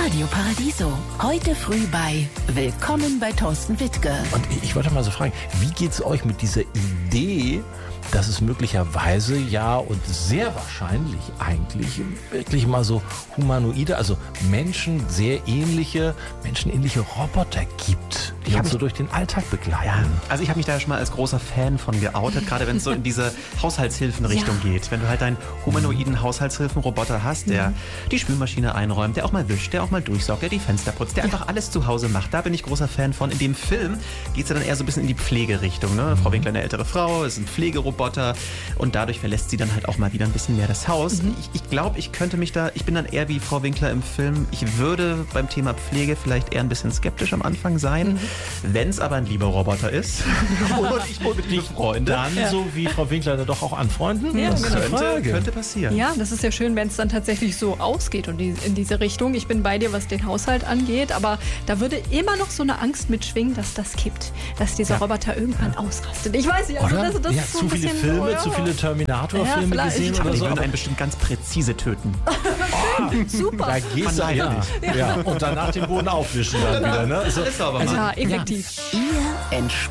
Radio Paradiso. Heute früh bei Willkommen bei Thorsten Wittke. Und ich wollte mal so fragen, wie geht's euch mit dieser Idee, dass es möglicherweise und sehr wahrscheinlich eigentlich wirklich mal so humanoide, also menschenähnliche Roboter gibt, die uns so durch den Alltag begleiten? Ja, also ich habe mich da schon mal als großer Fan von geoutet, gerade wenn es so in diese Haushaltshilfenrichtung geht. Wenn du halt deinen humanoiden Haushaltshilfenroboter hast, der die Spülmaschine einräumt, der auch mal wischt, der auch mal durchsaugt, der die Fenster putzt, der einfach alles zu Hause macht. Da bin ich großer Fan von. In dem Film geht es ja dann eher so ein bisschen in die Pflegerichtung. Ne? Frau Winkler, eine ältere Frau, ist ein Pflegeroboter und dadurch verlässt sie dann halt auch mal wieder ein bisschen mehr das Haus. Ich glaube, ich bin dann eher wie Frau Winkler im Film. Ich würde beim Thema Pflege vielleicht eher ein bisschen skeptisch am Anfang sein. Wenn es aber ein lieber Roboter ist und ich wohl mit lieben Freunden, dann so wie Frau Winkler da doch auch anfreunden? Ja, das könnte passieren. Ja, das ist ja schön, wenn es dann tatsächlich so ausgeht und in diese Richtung. Ich bin bei dir, was den Haushalt angeht, aber da würde immer noch so eine Angst mitschwingen, dass das kippt, dass dieser Roboter irgendwann ausrastet. Ich weiß nicht, also das ist so zu ein viele bisschen Filme, zu viele Terminator-Filme gesehen Aber oder die so. würden einen bestimmt ganz präzise töten. super. Da gehst du ja. Und danach den Boden aufwischen dann wieder. Ne? Alles sauber machen. Ja, effektiv. Ihr